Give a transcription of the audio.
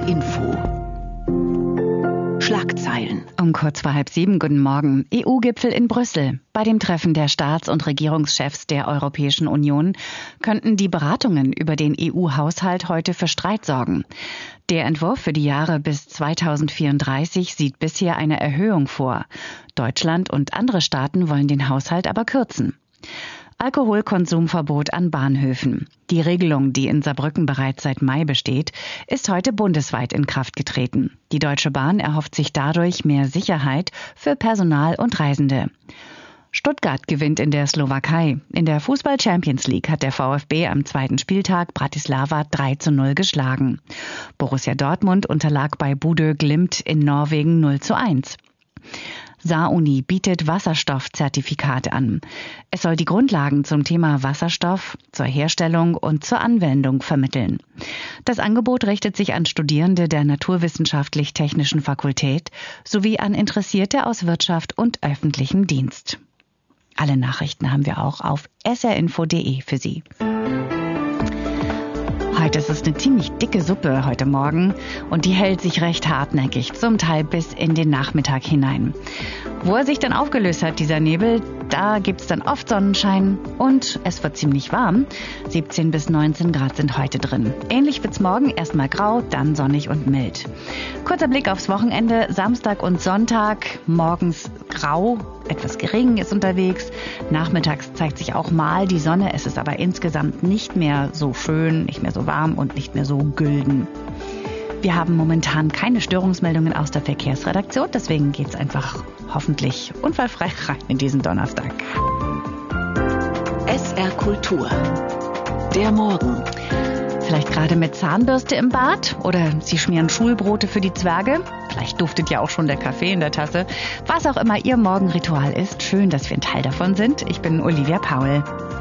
SR Info. Schlagzeilen. Um kurz vor 6:30, guten Morgen. EU-Gipfel in Brüssel. Bei dem Treffen der Staats- und Regierungschefs der Europäischen Union könnten die Beratungen über den EU-Haushalt heute für Streit sorgen. Der Entwurf für die Jahre bis 2034 sieht bisher eine Erhöhung vor. Deutschland und andere Staaten wollen den Haushalt aber kürzen. Alkoholkonsumverbot an Bahnhöfen. Die Regelung, die in Saarbrücken bereits seit Mai besteht, ist heute bundesweit in Kraft getreten. Die Deutsche Bahn erhofft sich dadurch mehr Sicherheit für Personal und Reisende. Stuttgart gewinnt in der Slowakei. In der Fußball-Champions League hat der VfB am zweiten Spieltag Bratislava 3:0 geschlagen. Borussia Dortmund unterlag bei Bodø Glimt in Norwegen 0:1. Saaruni bietet Wasserstoffzertifikate an. Es soll die Grundlagen zum Thema Wasserstoff, zur Herstellung und zur Anwendung vermitteln. Das Angebot richtet sich an Studierende der Naturwissenschaftlich-Technischen Fakultät sowie an Interessierte aus Wirtschaft und öffentlichem Dienst. Alle Nachrichten haben wir auch auf srinfo.de für Sie. Heute ist es eine ziemlich dicke Suppe heute Morgen und die hält sich recht hartnäckig, zum Teil bis in den Nachmittag hinein. Wo er sich dann aufgelöst hat, dieser Nebel, da gibt's dann oft Sonnenschein und es wird ziemlich warm. 17 bis 19 Grad sind heute drin. Ähnlich wird's morgen, erstmal grau, dann sonnig und mild. Kurzer Blick aufs Wochenende, Samstag und Sonntag, morgens grau, etwas Regen ist unterwegs. Nachmittags zeigt sich auch mal die Sonne, es ist aber insgesamt nicht mehr so schön, nicht mehr so warm und nicht mehr so gülden. Wir haben momentan keine Störungsmeldungen aus der Verkehrsredaktion, deswegen geht's einfach hoffentlich unfallfrei rein in diesen Donnerstag. SR Kultur. Der Morgen. Vielleicht gerade mit Zahnbürste im Bad oder Sie schmieren Schulbrote für die Zwerge. Vielleicht duftet ja auch schon der Kaffee in der Tasse. Was auch immer Ihr Morgenritual ist, schön, dass wir ein Teil davon sind. Ich bin Olivia Paul.